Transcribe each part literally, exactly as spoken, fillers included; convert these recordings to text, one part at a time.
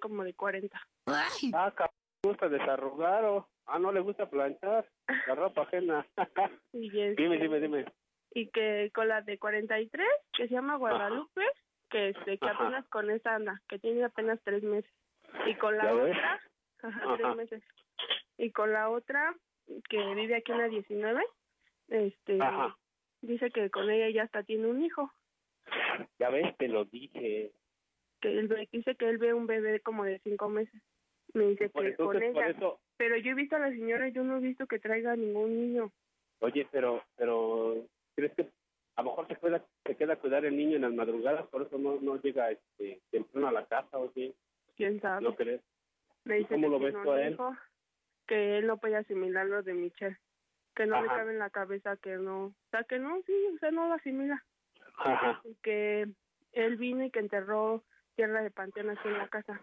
como de cuarenta. Ay. Ah, cabrón, ¿le gusta desarrugar o...? Ah, no le gusta planchar la ropa ajena. Y este, dime, dime, dime. Y que con la de cuarenta y tres, que se llama Guadalupe, Ajá. que este que Ajá. apenas con esa anda, que tiene apenas tres meses. Y con la otra, ajá, Ajá. tres meses. Y con la otra, que vive aquí en la diecinueve, este, Ajá. dice que con ella ya hasta tiene un hijo. Ya ves, te lo dije. Que él dice que él ve un bebé como de cinco meses. Me dice por que eso, con ella. Eso... Pero yo he visto a la señora y yo no he visto que traiga ningún niño. Oye, pero, pero, ¿crees que a lo mejor se queda, se queda a cuidar el niño en las madrugadas, por eso no, no llega este, temprano a la casa o qué? ¿Quién sabe? ¿No crees? Me dice ¿Cómo que lo ves tú a él? Dijo que él no puede asimilar lo de Michelle, que no Ajá. le cabe en la cabeza que no, o sea, que no, sí, o sea, no lo asimila. Ajá. Que él vino y que enterró tierra de panteón aquí en la casa.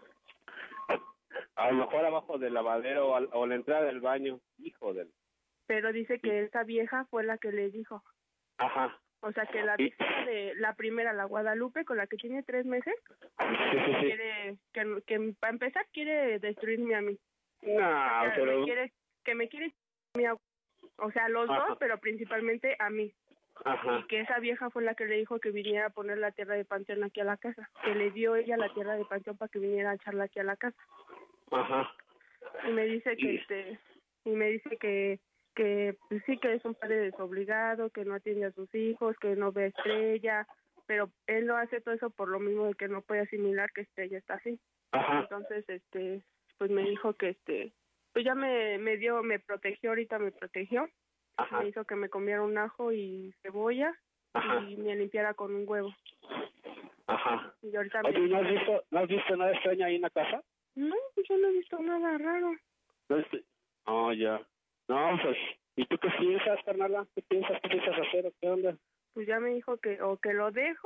A lo mejor abajo del lavadero o, al, o la entrada del baño, hijo del... Pero dice que sí. esa vieja fue la que le dijo. Ajá. O sea, que la vieja de la primera, la Guadalupe, con la que tiene tres meses, sí, sí, sí. quiere, que, que para empezar quiere destruirme a mí. No, o sea, pero... me quiere, que me quiere mi abuelo. O sea, los Ajá. dos, pero principalmente a mí. Ajá. Y que esa vieja fue la que le dijo que viniera a poner la tierra de panteón aquí a la casa. Que le dio ella la tierra de panteón para que viniera a echarla aquí a la casa. Ajá. Y me dice que, y... este, y me dice que, que pues sí, que es un padre desobligado, que no atiende a sus hijos, que no ve a Estrella, pero él no hace todo eso por lo mismo de que no puede asimilar que Estrella está así. Ajá. Entonces, este, pues me dijo que este, pues ya me, me dio, me protegió, ahorita me protegió. Ajá. Me hizo que me comiera un ajo y cebolla Ajá. y me limpiara con un huevo. Ajá. Y ahorita Oye, me... ¿no has visto, no has visto nada extraño ahí en la casa? No, pues yo no he visto nada raro. No, oh, ya. No, pues, ¿y tú qué piensas, carnala? ¿Qué piensas? ¿Qué piensas hacer o qué onda? Pues ya me dijo que o que lo dejo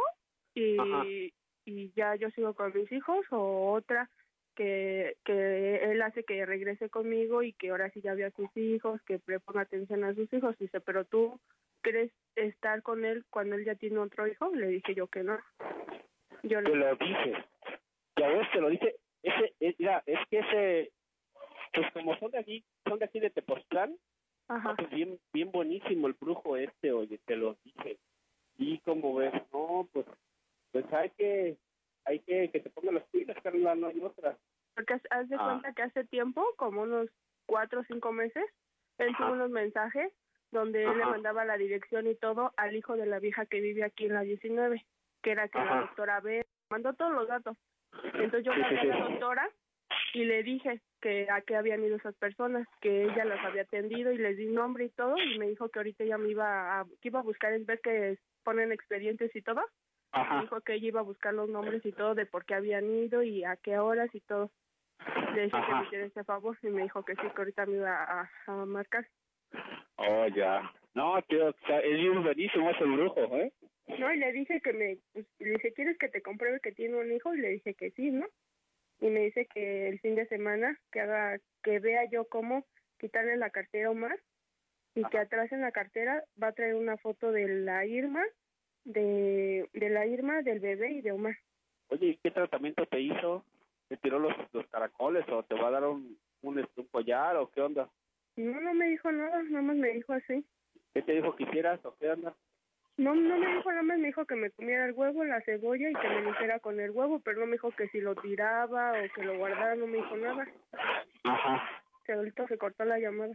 y, y ya yo sigo con mis hijos, o otra que que él hace que regrese conmigo y que ahora sí ya vea a sus hijos, que le ponga atención a sus hijos. Dice, pero tú ¿crees estar con él cuando él ya tiene otro hijo? Le dije yo que no. Yo te le... lo dije. Ya ves, te lo dije. Ese, es, mira, es que ese, pues como son de aquí, son de aquí de Tepoztlán, Ajá. pues bien, bien buenísimo el brujo este, oye, te lo dije. Y como ves, no, pues, pues hay que, hay que, que te pongan las pilas, carnal, no hay otra. Porque haz de ah. cuenta que hace tiempo, como unos cuatro o cinco meses, él tuvo unos mensajes donde Ajá. él le mandaba la dirección y todo al hijo de la vieja que vive aquí en la diecinueve, que era que Ajá. la doctora B, mandó todos los datos. Entonces yo sí, le hablé sí, a sí. la doctora y le dije que a qué habían ido esas personas, que ella las había atendido y les di nombre y todo, y me dijo que ahorita ella me iba a, que iba a buscar, en vez que ponen expedientes y todo, Ajá. me dijo que ella iba a buscar los nombres y todo de por qué habían ido y a qué horas y todo. Le dije Ajá. que me hiciera este favor y me dijo que sí, que ahorita me iba a, a marcar. Oh, ya. No, tío, o sea, es buenísimo ese brujo, ¿eh? No, y le dije que me, pues, le dije, ¿quieres que te compruebe que tiene un hijo? Y le dije que sí, ¿no? Y me dice que el fin de semana que haga, que vea yo cómo quitarle la cartera a Omar y Ajá. que atrás en la cartera va a traer una foto de la Irma, de, de la Irma, del bebé y de Omar. Oye, ¿y qué tratamiento te hizo? ¿Te tiró los, los caracoles o te va a dar un, un, un collar o qué onda? No, no me dijo nada, nada más me dijo así. ¿Qué te dijo que hicieras o qué onda? No, no me dijo nada más, me dijo que me comiera el huevo, la cebolla y que me limpiara con el huevo, pero no me dijo que si lo tiraba o que lo guardara, no me dijo nada. Ajá. Que ahorita se cortó la llamada.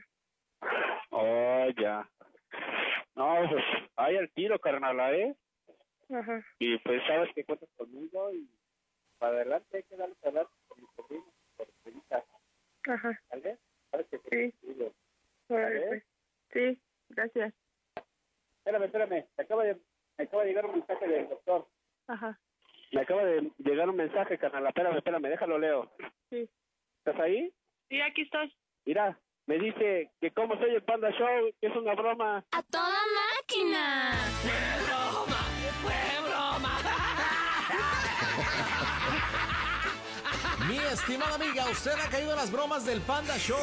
Oh, ya. No, pues, hay al tiro, carnala, ¿eh? Ajá. Y pues sabes que cuentas conmigo y para adelante hay que darle a hablar con mis sobrinos, por favor. Ajá. ¿Vale? ¿Sabes que sí. Contigo? ¿Vale? Pues. Sí, gracias. Espérame, espérame, me acaba de, me acaba de llegar un mensaje del doctor. Ajá. Me acaba de llegar un mensaje, carnal, espérame, espérame, déjalo leo. Sí. ¿Estás ahí? Sí, aquí estoy. Mira, me dice que como soy el Panda Show, que es una broma. ¡A toda máquina! ¡Fue broma! ¡Fue broma! Mi estimada amiga, usted ha caído en las bromas del Panda Show.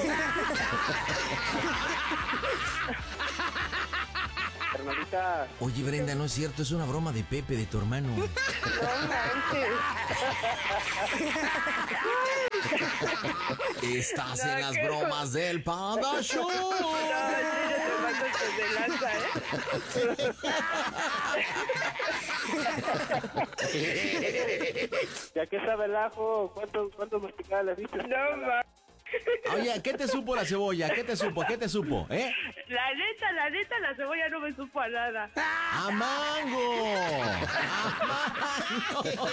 Hermanita. Oye, Brenda, no es cierto, es una broma de Pepe, de tu hermano. No manches. Estás No, en las qué bromas del Panda Show. No, sí, te pasas de lanza, ¿eh? ¿Ya qué sabe el ajo? ¿Cuánto, cuánto masticada le viste? No, ma. Oye, ¿qué te supo la cebolla? ¿Qué te supo? ¿Qué te supo? ¿Eh? La neta, la neta, la cebolla no me supo a nada. ¡A mango! ¡A mango!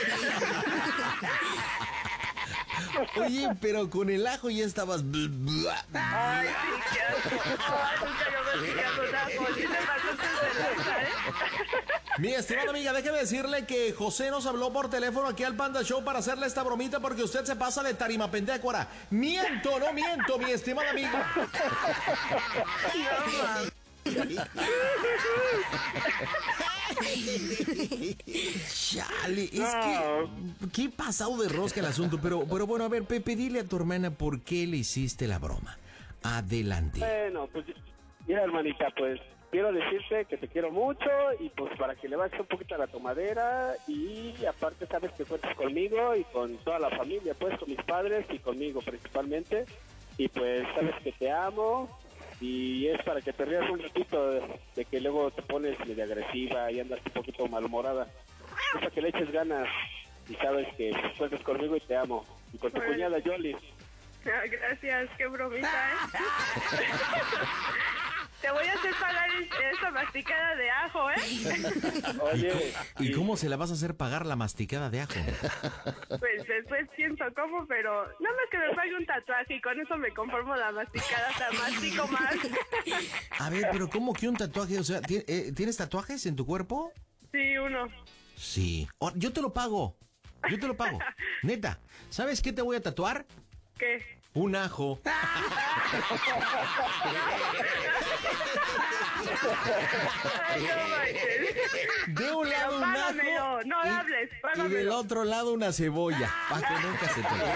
Oye, pero con el ajo ya estabas... Ay, sí, qué asco. Ay, nunca yo me fui a un ajo. Sí te pasaste de lanza, ¿eh? Mi estimada amiga, déjeme decirle que José nos habló por teléfono aquí al Panda Show para hacerle esta bromita porque usted se pasa de tarima pendécuara. Miento, no miento, mi estimada amiga. No, ma. Chale, es que... ¿Qué pasado de rosca el asunto? Pero, pero bueno, a ver, Pepe, dile a tu hermana por qué le hiciste la broma. Adelante. Bueno, pues mira, hermanita, pues quiero decirte que te quiero mucho y pues para que le bajes un poquito a la tomadera y aparte sabes que cuentas conmigo y con toda la familia, pues con mis padres y conmigo principalmente. Y pues sabes que te amo y es para que te rías un ratito de, de que luego te pones medio agresiva y andas un poquito malhumorada. Es para que le eches ganas y sabes que pues, cuentas conmigo y te amo. Y con tu Bueno. cuñada Yoli. Ah, gracias, qué bromita, ¿eh? Te voy a hacer pagar esa masticada de ajo, ¿eh? Oye, ¿Y cómo se la vas a hacer pagar la masticada de ajo? Pues después pienso cómo, pero nada más que me pague un tatuaje y con eso me conformo la masticada, hasta mastico más. A ver, pero ¿cómo que un tatuaje? O sea, ¿ti- eh, ¿tienes tatuajes en tu cuerpo? Sí, uno. Sí. Oh, yo te lo pago. Yo te lo pago. Neta. ¿Sabes qué te voy a tatuar? ¿Qué? Un ajo. Ay, no manches. De un lado Pero un págamelo, ajo. no y- hables, Y del págamelo. otro lado una cebolla. Para que nunca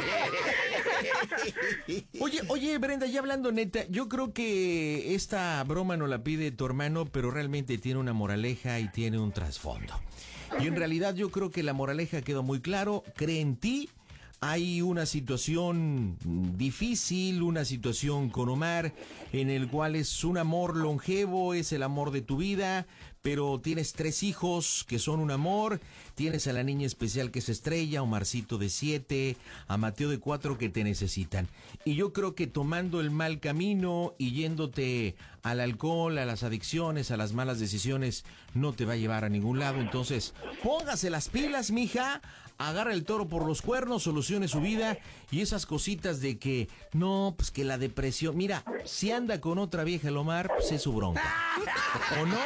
se te... Oye, oye, Brenda, ya hablando neta, yo creo que esta broma no la pide tu hermano, pero realmente tiene una moraleja y tiene un trasfondo. Y en realidad yo creo que la moraleja quedó muy claro. Cree en ti. Hay una situación difícil, una situación con Omar, en el cual es un amor longevo, es el amor de tu vida, pero tienes tres hijos que son un amor, tienes a la niña especial que es Estrella, Omarcito de siete, a Mateo de cuatro que te necesitan. Y yo creo que tomando el mal camino y yéndote al alcohol, a las adicciones, a las malas decisiones, no te va a llevar a ningún lado. Entonces, póngase las pilas, mija. Agarra el toro por los cuernos, solucione su vida y esas cositas de que, no, pues que la depresión... Mira, si anda con otra vieja el Omar, pues es su bronca. ¿O no?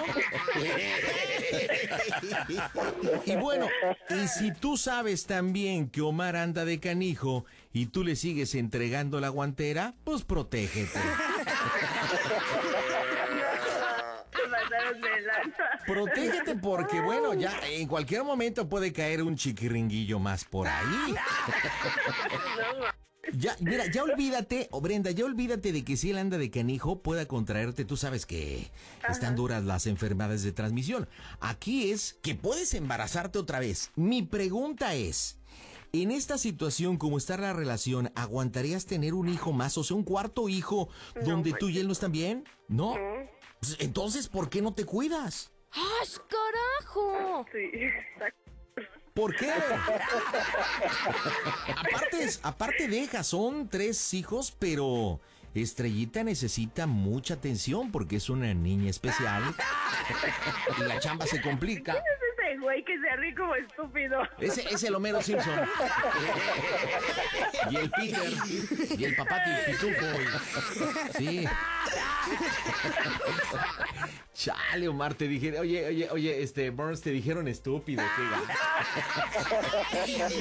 Y bueno, y si tú sabes también que Omar anda de canijo y tú le sigues entregando la guantera, pues protégete. Te pasaron de lanza. Protégete porque, bueno, ya en cualquier momento puede caer un chiquiringuillo más por ahí. No, ma. Ya, mira, ya olvídate, o Brenda, ya olvídate de que si él anda de canijo pueda contraerte. Tú sabes que están duras las enfermedades de transmisión. Aquí es que puedes embarazarte otra vez. Mi pregunta es, en esta situación, como está la relación, ¿aguantarías tener un hijo más? O sea, un cuarto hijo donde tú y él no están bien, ¿no? No. Pues, entonces, ¿por qué no te cuidas? ¡Ay, carajo! Sí, exacto. ¿Por qué? aparte, aparte deja, son tres hijos, pero Estrellita necesita mucha atención porque es una niña especial y la chamba se complica. ¿Quién es ese güey que se ríe como estúpido? Ese es el Homero Simpson. Y el Peter. Y el papá Pitufo. Sí. Chale, Omar, te dije, oye, oye, oye, este, Burns, te dijeron estúpido, qué gato.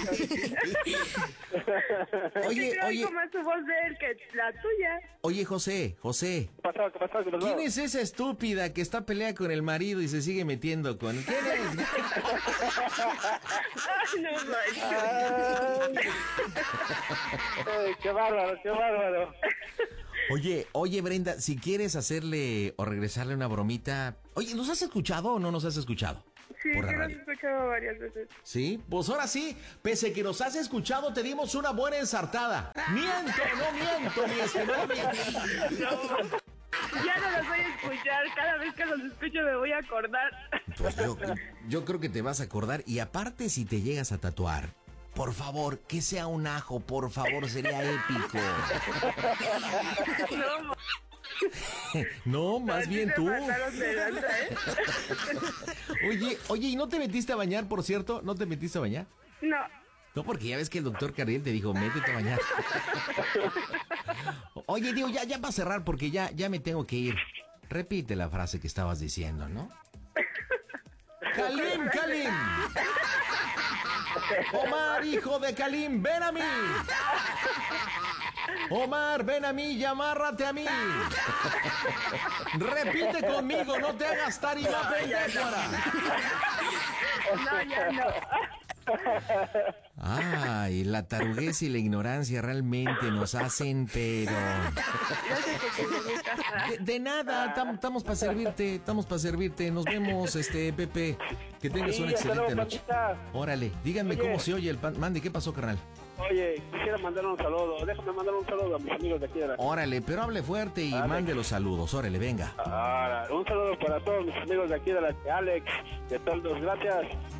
Oye, Es que oye, oigo más tu voz de él que la tuya. oye, José, José, ¿Qué pasó? ¿Qué pasó? ¿Qué pasó? ¿quién es esa estúpida que está pelea con el marido y se sigue metiendo con... ¿Quién es? Ay, no manches. Ay, qué bárbaro, qué bárbaro. Oye, oye, Brenda, si quieres hacerle o regresarle una bromita... Oye, ¿nos has escuchado o no nos has escuchado? Sí, por la que nos radio. escuchaba varias veces. Sí, pues ahora sí, pese que nos has escuchado, te dimos una buena ensartada. Miento, no miento, mi estimado. Ya no los voy a escuchar, cada vez que los escucho me voy a acordar. Pues yo, yo creo que te vas a acordar. Y aparte, si te llegas a tatuar, por favor, que sea un ajo, por favor, sería épico. No, No, más bien tú. De lanza, ¿eh? Oye, oye, ¿y no te metiste a bañar, por cierto? ¿No te metiste a bañar? No. No, porque ya ves que el doctor Carriel te dijo, métete a bañar. Oye, digo, ya, ya va a cerrar porque ya, ya me tengo que ir. Repite la frase que estabas diciendo, ¿no? ¡Kalim, Kalim! Omar, hijo de Kalim, ven a mí. Omar, ven a mí y amárrate a mí. Repite conmigo, no te hagas tarima pendeja. No, ya no. Ay, la taruguez y la ignorancia realmente nos hacen, pero... De, de nada, estamos para servirte, estamos para servirte. Nos vemos, este, Pepe. Que tengas Sí, una hasta excelente luego, noche. Paquita. Órale, díganme Oye. cómo se oye el pan. Mande, ¿qué pasó, carnal? Oye, quisiera mandar un saludo. Déjame mandar un saludo a mis amigos de aquí de la... Órale, pero hable fuerte y Alex. mande los saludos. Órale, venga. Ahora, un saludo para todos mis amigos de aquí de la... Alex, de Toldos, gracias.